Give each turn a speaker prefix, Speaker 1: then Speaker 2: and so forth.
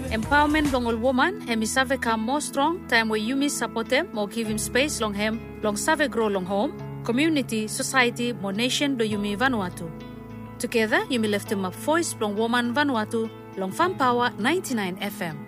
Speaker 1: Empowerment long all woman, hemi save come more strong, time where you miss support them, more give him space long him, long save grow long home, community, society, more nation do you me Vanuatu. Together, you may lift him up voice long woman Vanuatu, long Fan Power 99 FM.